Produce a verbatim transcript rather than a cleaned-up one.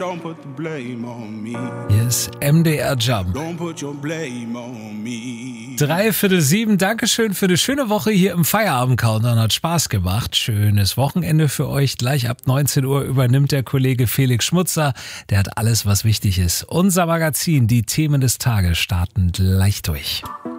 Don't put the blame on me. Hier ist M D R Jump. Don't put your blame on me. Drei Viertel sieben, Dankeschön für eine schöne Woche hier im Feierabend-Countdown. Hat Spaß gemacht. Schönes Wochenende für euch. Gleich ab neunzehn Uhr übernimmt der Kollege Felix Schmutzer. Der hat alles, was wichtig ist. Unser Magazin, die Themen des Tages, starten gleich durch.